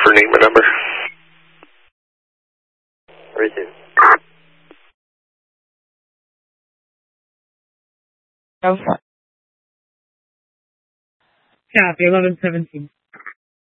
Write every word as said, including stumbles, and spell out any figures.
for name and number. Receive. Copy, eleven seventeen.